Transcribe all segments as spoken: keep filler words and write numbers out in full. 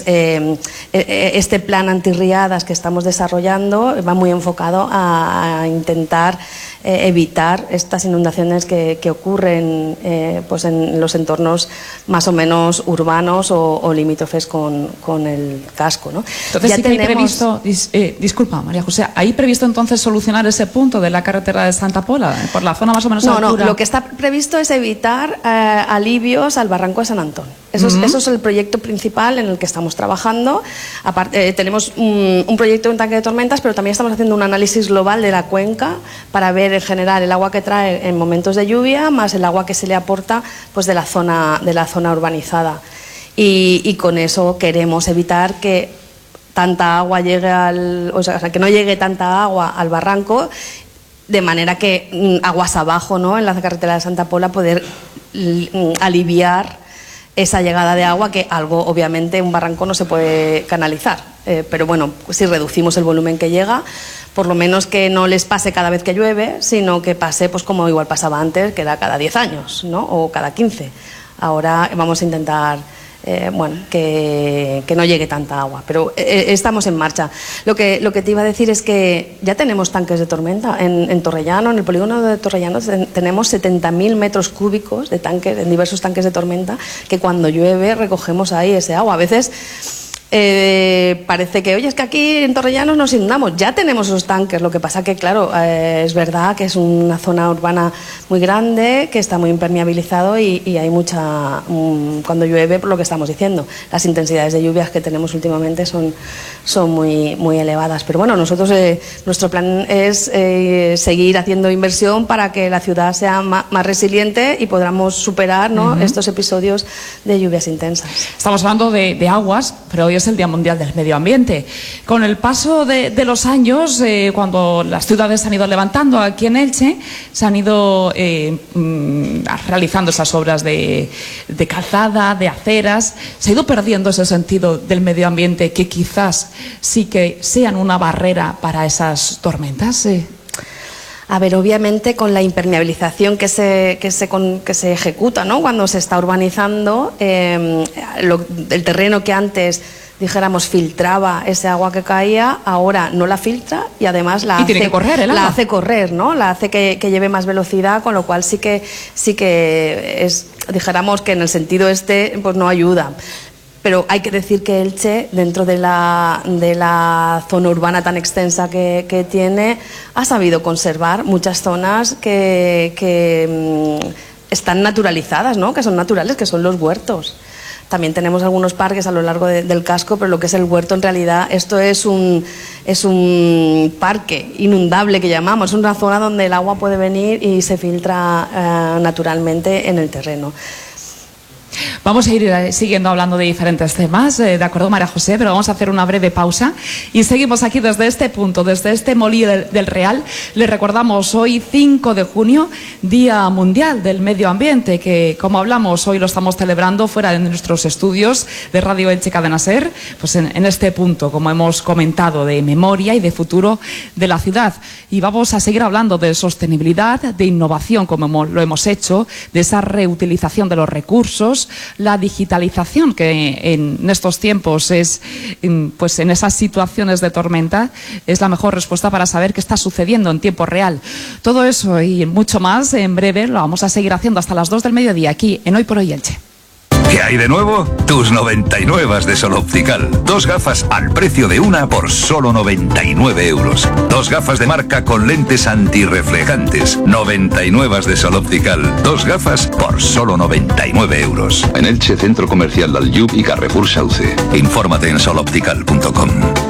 eh, este plan antirriadas que estamos desarrollando va muy enfocado a, a intentar eh, evitar estas inundaciones que, que ocurren eh, pues en los entornos más o menos urbanos o, o limítrofes con, con el casco, ¿no? Entonces ya sí que tenemos... hay previsto, dis, eh, disculpa María José, ¿hay previsto entonces solucionar ese punto de la carretera de Santa Pola, por la zona más o menos No, altura? no, lo que está previsto es evitar eh, alivios al barranco de San Antón. Eso, uh-huh. es, eso es el proyecto principal en el que estamos trabajando. Aparte, eh, tenemos un, un proyecto de un tanque de tormentas, pero también estamos haciendo un análisis global de la cuenca para ver en general el agua que trae en momentos de lluvia, más el agua que se le aporta pues, de la zona, de la zona urbanizada. Y, y con eso queremos evitar que tanta agua llegue al, o sea, que no llegue tanta agua al barranco, de manera que aguas abajo, ¿no?, en la carretera de Santa Pola, poder aliviar esa llegada de agua, que algo, obviamente, un barranco no se puede canalizar. Eh, pero bueno, pues si reducimos el volumen que llega, por lo menos que no les pase cada vez que llueve, sino que pase pues como igual pasaba antes, que era cada diez años, ¿no?, o cada quince. Ahora vamos a intentar... Eh, bueno, que, que no llegue tanta agua, pero eh, estamos en marcha. Lo que, lo que te iba a decir es que ya tenemos tanques de tormenta en, en Torrellano, en el polígono de Torrellano ten, tenemos setenta mil metros cúbicos de tanques, en diversos tanques de tormenta, que cuando llueve recogemos ahí ese agua. A veces eh, parece que, oye, es que aquí en Torrellano nos inundamos, ya tenemos esos tanques, lo que pasa que, claro, eh, es verdad que es una zona urbana muy grande, que está muy impermeabilizado y, y hay mucha, um, cuando llueve, por lo que estamos diciendo, las intensidades de lluvias que tenemos últimamente son, son muy, muy elevadas. Pero bueno, nosotros, eh, nuestro plan es eh, seguir haciendo inversión para que la ciudad sea más, más resiliente y podamos superar, ¿no?, uh-huh. estos episodios de lluvias intensas. Estamos hablando de, de aguas, pero hoy es el Día Mundial del Medio Ambiente. Con el paso de, de los años, eh, cuando las ciudades se han ido levantando aquí en Elche, se han ido eh, mm, realizando esas obras de, de calzada, de aceras, se ha ido perdiendo ese sentido del medio ambiente que quizás sí que sean una barrera para esas tormentas. Eh. A ver, obviamente con la impermeabilización que se, que se, con, que se ejecuta, ¿no?, cuando se está urbanizando, eh, lo, el terreno que antes, dijéramos, filtraba ese agua que caía, ahora no la filtra y además la, y hace, tiene que correr el agua. la hace correr, ¿no?, la hace que, que lleve más velocidad, con lo cual sí que, sí que es, dijéramos que en el sentido este, pues no ayuda. Pero hay que decir que Elche, dentro de la, de la zona urbana tan extensa que, que tiene, ha sabido conservar muchas zonas que, que mmm, están naturalizadas, ¿no?, que son naturales, que son los huertos. También tenemos algunos parques a lo largo de, del casco, pero lo que es el huerto, en realidad, esto es un, es un parque inundable que llamamos, es una zona donde el agua puede venir y se filtra eh, naturalmente en el terreno. Vamos a ir siguiendo hablando de diferentes temas, eh, de acuerdo, María José, pero vamos a hacer una breve pausa y seguimos aquí desde este punto, desde este Molí del, del Real. Les recordamos hoy, cinco de junio, Día Mundial del Medio Ambiente, que, como hablamos, hoy lo estamos celebrando fuera de nuestros estudios de Radio Elche Cadena Ser, pues en, en este punto, como hemos comentado, de memoria y de futuro de la ciudad. Y vamos a seguir hablando de sostenibilidad, de innovación, como hemos, lo hemos hecho, de esa reutilización de los recursos, la digitalización, que en estos tiempos es, pues en esas situaciones de tormenta, es la mejor respuesta para saber qué está sucediendo en tiempo real. Todo eso y mucho más en breve lo vamos a seguir haciendo hasta las dos del mediodía aquí en Hoy por Hoy Elche. ¿Qué hay de nuevo? Tus noventa y nueve de Sol Optical. Dos gafas al precio de una por solo noventa y nueve euros. Dos gafas de marca con lentes antirreflejantes. noventa y nueve de Sol Optical. Dos gafas por solo noventa y nueve euros. En Elche, Centro Comercial Dalyub y Carrefour Sauce. Infórmate en sol optical punto com.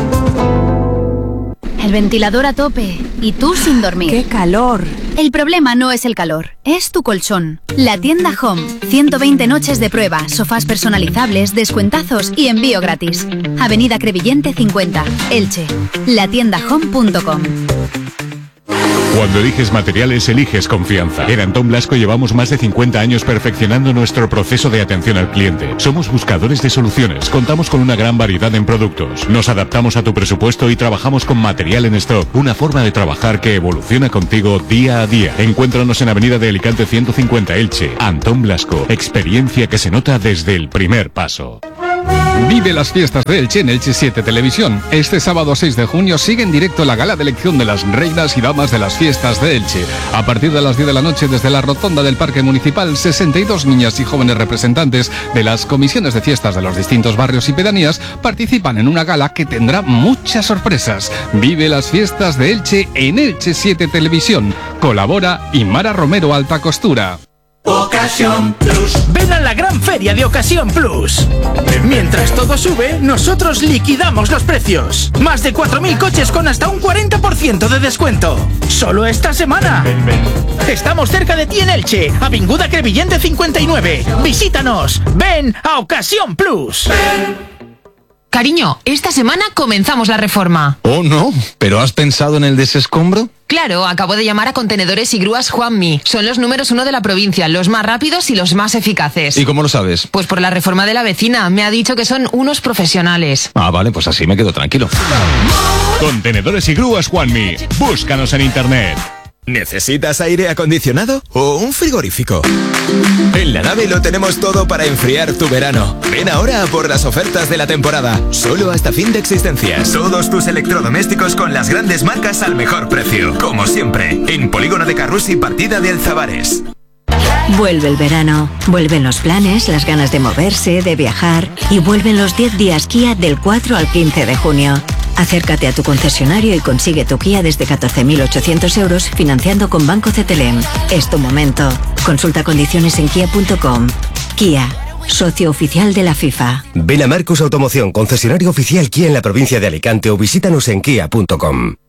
El ventilador a tope y tú sin dormir. ¡Qué calor! El problema no es el calor, es tu colchón. La tienda Home. ciento veinte noches de prueba, sofás personalizables, descuentazos y envío gratis. Avenida Crevillente cincuenta, Elche. la tienda home punto com. Cuando eliges materiales, eliges confianza. En Antón Blasco llevamos más de cincuenta años perfeccionando nuestro proceso de atención al cliente. Somos buscadores de soluciones. Contamos con una gran variedad en productos. Nos adaptamos a tu presupuesto y trabajamos con material en stock. Una forma de trabajar que evoluciona contigo día a día. Encuéntranos en Avenida de Alicante ciento cincuenta, Elche. Antón Blasco. Experiencia que se nota desde el primer paso. Vive las fiestas de Elche en Elche siete Televisión. Este sábado seis de junio sigue en directo la gala de elección de las reinas y damas de las fiestas de Elche. A partir de las diez de la noche, desde la rotonda del Parque Municipal, sesenta y dos niñas y jóvenes representantes de las comisiones de fiestas de los distintos barrios y pedanías participan en una gala que tendrá muchas sorpresas. Vive las fiestas de Elche en Elche siete Televisión. Colabora Imara Romero Alta Costura. Ocasión Plus. Ven a la gran feria de Ocasión Plus. Mientras todo sube, nosotros liquidamos los precios. Más de cuatro mil coches con hasta un cuarenta por ciento de descuento. Solo esta semana. Ven, ven. Estamos cerca de ti en Elche, Avinguda Crevillente cincuenta y nueve. Visítanos. Ven a Ocasión Plus. Ven. Cariño, esta semana comenzamos la reforma. Oh, no, ¿pero has pensado en el desescombro? Claro, acabo de llamar a Contenedores y Grúas Juanmi. Son los números uno de la provincia, los más rápidos y los más eficaces. ¿Y cómo lo sabes? Pues por la reforma de la vecina. Me ha dicho que son unos profesionales. Ah, vale, pues así me quedo tranquilo. Contenedores y Grúas Juanmi. Búscanos en internet. ¿Necesitas aire acondicionado o un frigorífico? En La Nave lo tenemos todo para enfriar tu verano. Ven ahora a por las ofertas de la temporada, solo hasta fin de existencias. Todos tus electrodomésticos con las grandes marcas al mejor precio. Como siempre, en Polígono de Carrús y Partida de Alzabares. Vuelve el verano, vuelven los planes, las ganas de moverse, de viajar y vuelven los diez días Kia del cuatro al quince de junio. Acércate a tu concesionario y consigue tu Kia desde catorce mil ochocientos euros financiando con Banco C T L E M. Es tu momento. Consulta condiciones en kia punto com. Kia, socio oficial de la FIFA. Ven a Marcos Automoción, concesionario oficial Kia en la provincia de Alicante o visítanos en kia punto com.